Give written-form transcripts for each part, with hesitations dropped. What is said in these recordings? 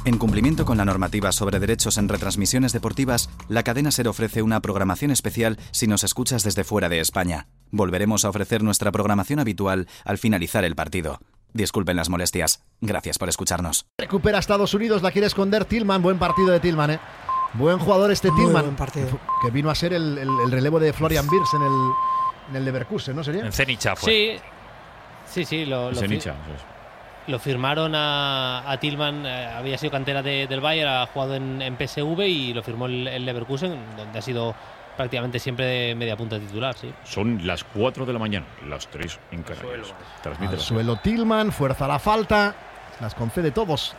En cumplimiento con la normativa sobre derechos en retransmisiones deportivas, la cadena SER ofrece una programación especial si nos escuchas desde fuera de España. Volveremos a ofrecer nuestra programación habitual al finalizar el partido. Disculpen las molestias. Gracias por escucharnos. Recupera Estados Unidos, la quiere esconder Tillman. Buen partido de Tillman, ¿eh? Buen jugador este Tillman, que vino a ser el relevo de Florian Wirtz en el Leverkusen, ¿no sería? En Zenicha fue. Sí, lo firmaron a Tillman, había sido cantera del Bayern, ha jugado en PSV y lo firmó el Leverkusen, donde ha sido prácticamente siempre de media punta titular, sí. Son las 4 de la mañana, las 3 en Canarias. Al suelo Tillman, fuerza la falta, las concede todas.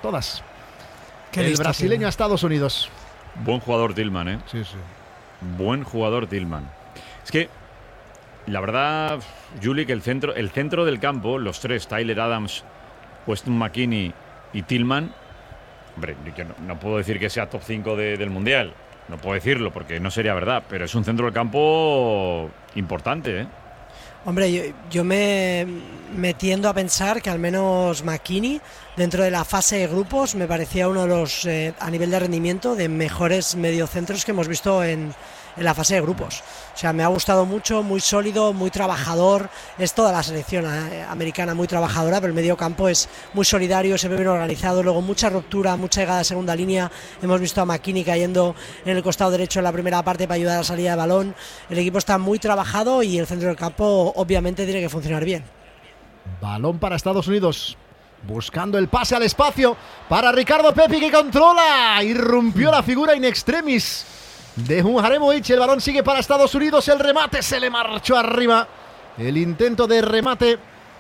El brasileño a Estados Unidos. Buen jugador Tillman, ¿eh? Sí. Buen jugador Tillman. Es que, la verdad, Juli, que el centro del campo, los tres, Tyler Adams, Weston McKennie y Tillman, hombre, yo no puedo decir que sea top 5 del Mundial. No puedo decirlo porque no sería verdad, pero es un centro del campo importante, ¿eh? Hombre, yo me tiendo a pensar que al menos McKennie, dentro de la fase de grupos, me parecía uno de los, a nivel de rendimiento, de mejores mediocentros que hemos visto en la fase de grupos. O sea, me ha gustado mucho, muy sólido, muy trabajador. Es toda la selección americana muy trabajadora, pero el medio campo es muy solidario, se ve bien organizado. Luego mucha ruptura, mucha llegada a segunda línea. Hemos visto a McKennie cayendo en el costado derecho en la primera parte para ayudar a la salida de balón. El equipo está muy trabajado y el centro del campo obviamente tiene que funcionar bien. Balón para Estados Unidos. Buscando el pase al espacio para Ricardo Pepi, que controla. Irrumpió la figura in extremis de Muharemovic. El balón sigue para Estados Unidos. El remate se le marchó arriba. El intento de remate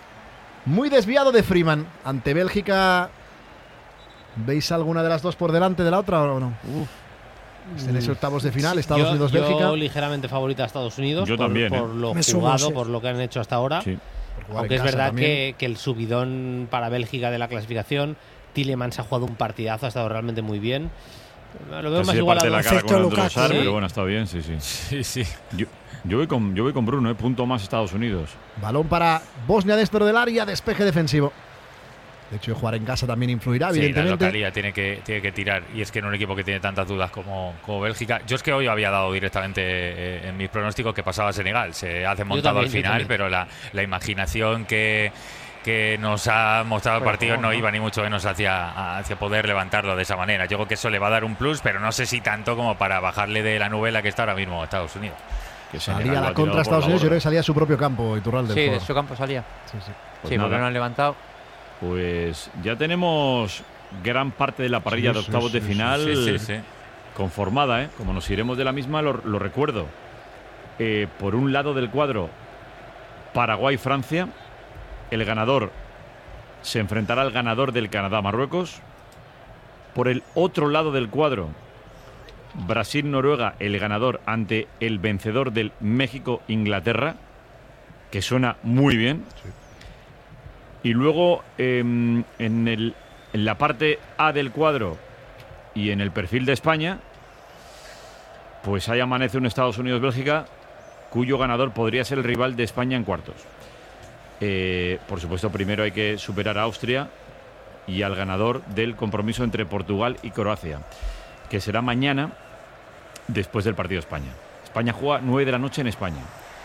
muy desviado de Freeman. Ante Bélgica, ¿veis alguna de las dos por delante de la otra o no? En esos octavos de final, Estados Unidos-Bélgica. Yo ligeramente favorita a Estados Unidos. Yo también, por lo jugado, por lo que han hecho hasta ahora. Sí. Aunque es verdad que el subidón para Bélgica de la clasificación, Tielemans ha jugado un partidazo, ha estado realmente muy bien. Lo veo más igual a la cara con Lukaku, Androsar, pero bueno, está bien, sí. Yo voy con Bruno, punto más Estados Unidos. Balón para Bosnia dentro del área, despeje defensivo. De hecho, jugar en casa también influirá, evidentemente. La localidad tiene que tirar. Y es que en un equipo que tiene tantas dudas como Bélgica. Yo es que hoy había dado directamente en mis pronósticos que pasaba a Senegal. Se hace montado al final, pero la imaginación que nos ha mostrado el partido no iba ni mucho menos hacia poder levantarlo de esa manera. Yo creo que eso le va a dar un plus, pero no sé si tanto como para bajarle de la nube en la que está ahora mismo Estados Unidos. Que salía la contra Estados Unidos, yo creo que salía a su propio campo, Iturralde. Sí, de su campo salía. Sí. Pues sí, porque no han levantado. Pues ya tenemos gran parte de la parrilla de octavos de final conformada, ¿eh? Como nos iremos de la misma, lo recuerdo. Por un lado del cuadro, Paraguay-Francia. El ganador se enfrentará al ganador del Canadá-Marruecos. Por el otro lado del cuadro, Brasil-Noruega, el ganador ante el vencedor del México-Inglaterra, que suena muy bien. Sí. Y luego en la parte A del cuadro y en el perfil de España, pues ahí amanece un Estados Unidos-Bélgica, cuyo ganador podría ser el rival de España en cuartos. Por supuesto, primero hay que superar a Austria y al ganador del compromiso entre Portugal y Croacia, que será mañana después del partido de España. España juega 9 de la noche en España.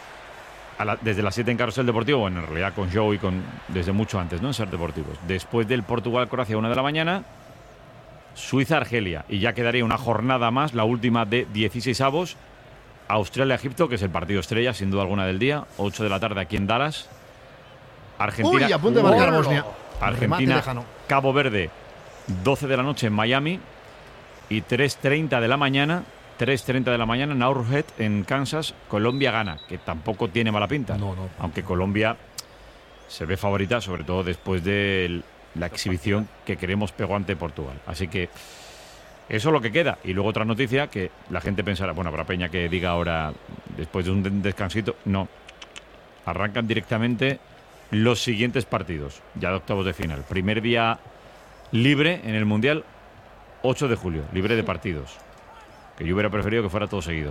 Desde las 7 en Carrusel Deportivo, bueno, en realidad con show y desde mucho antes, ¿no? En Ser Deportivos. Después del Portugal-Croacia, 1 de la mañana, Suiza-Argelia. Y ya quedaría una jornada más, la última de 16avos. Australia-Egipto, que es el partido estrella, sin duda alguna del día. 8 de la tarde aquí en Dallas. Argentina. Uy, a punto de marcar Bosnia. Argentina-Cabo Verde, 12 de la noche en Miami. Y 3:30 de la mañana en Arrowhead, en Kansas, Colombia-Ghana, que tampoco tiene mala pinta. No. Aunque Colombia se ve favorita, sobre todo después de la exhibición que queremos pegó ante Portugal. Así que eso es lo que queda. Y luego otra noticia que la gente pensará, bueno, habrá peña que diga ahora, después de un descansito, no. Arrancan directamente los siguientes partidos, ya de octavos de final. Primer día libre en el Mundial, 8 de julio, libre de partidos. Que yo hubiera preferido que fuera todo seguido.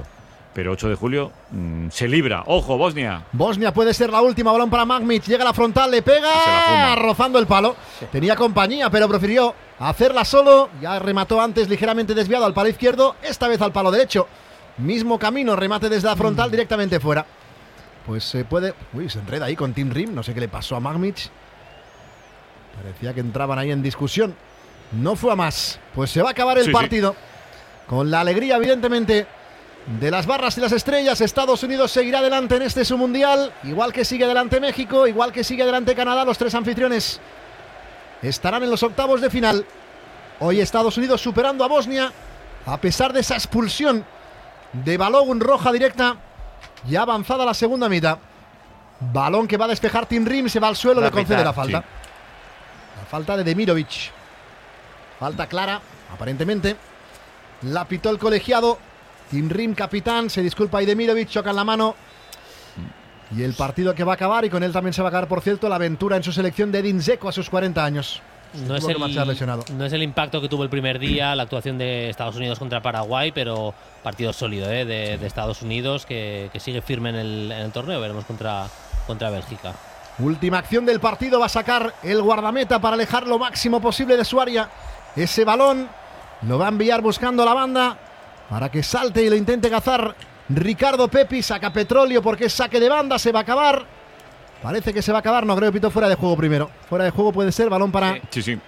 pero 8 de julio se libra. ¡Ojo, Bosnia! Bosnia puede ser la última. Balón para Magmic. Llega a la frontal, le pega, rozando el palo. Tenía compañía, pero prefirió hacerla solo. Ya remató antes ligeramente desviado al palo izquierdo. Esta vez al palo derecho. Mismo camino, remate desde la frontal directamente fuera. Pues se puede... Uy, se enreda ahí con Tim Rim. No sé qué le pasó a Magmic. Parecía que entraban ahí en discusión. No fue a más. Pues se va a acabar el partido. Con la alegría, evidentemente, de las barras y las estrellas. Estados Unidos seguirá adelante en este su mundial. Igual que sigue adelante México, igual que sigue adelante Canadá. Los 3 anfitriones estarán en los octavos de final. Hoy Estados Unidos superando a Bosnia, a pesar de esa expulsión de Balogun, roja directa. Ya avanzada la segunda mitad. Balón que va a despejar Tim Rim. Se va al suelo, le concede la falta. La falta de Demirovic. Falta clara, aparentemente. La pitó el colegiado. Tim Rim, capitán, se disculpa Demirovic, chocan la mano. Y el partido que va a acabar, y con él también se va a acabar, por cierto, la aventura en su selección de Edin Dzeko a sus 40 años. No es el impacto que tuvo el primer día la actuación de Estados Unidos contra Paraguay, pero partido sólido de Estados Unidos que sigue firme en el torneo. Veremos contra Bélgica. Última acción del partido, va a sacar el guardameta para alejar lo máximo posible de su área. Ese balón lo va a enviar buscando la banda para que salte y lo intente cazar Ricardo Pepi. Saca Petróleo porque es saque de banda. Se va a acabar. Parece que se va a acabar. No creo, pito fuera de juego primero. Fuera de juego puede ser. Balón para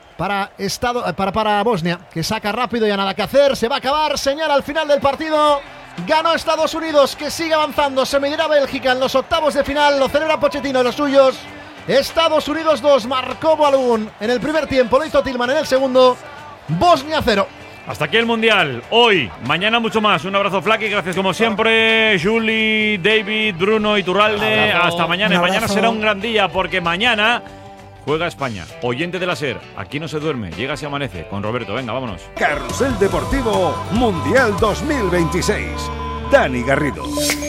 para Bosnia, que saca rápido. Ya nada que hacer. Se va a acabar. Señal al final del partido. Ganó Estados Unidos, que sigue avanzando. Se medirá Bélgica en los octavos de final. Lo celebra Pochettino y los suyos. Estados Unidos 2, marcó Balogun en el primer tiempo. Lo hizo Tillman en el segundo. Bosnia 0. Hasta aquí el Mundial. Hoy, mañana mucho más. Un abrazo, Flaky. Gracias como siempre. Julie, David, Bruno y Turralde. Hasta mañana. Y mañana será un gran día porque mañana juega España. Oyente de la SER. Aquí no se duerme. Llega si amanece. Con Roberto. Venga, vámonos. Carrusel Deportivo Mundial 2026. Dani Garrido.